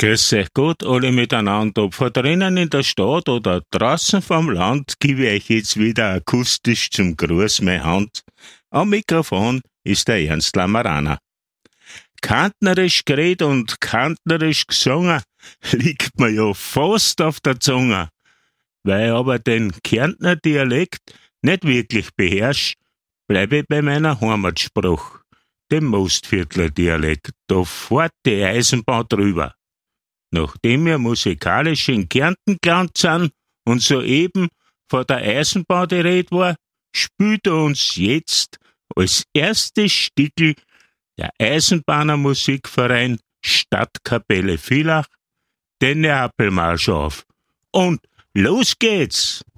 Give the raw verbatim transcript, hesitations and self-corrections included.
Grüß euch Gott, alle miteinander. Ob von drinnen in der Stadt oder draußen vom Land, gebe ich euch jetzt wieder akustisch zum Gruß meine Hand. Am Mikrofon ist der Ernst Lamaraner. Kantnerisch geredet und kantnerisch gesungen liegt mir ja fast auf der Zunge. Weil ich aber den Kärntner Dialekt nicht wirklich beherrsch, bleibe ich bei meiner Heimatspruch, dem Mostviertler Dialekt. Da fährt die Eisenbahn drüber. Nachdem wir musikalisch in Kärnten gelandet sind und soeben vor der Eisenbahn die Rede war, spielt er uns jetzt als erstes Stickel der Eisenbahner Musikverein Stadtkapelle Villach den Neapelmarsch auf. Und los geht's!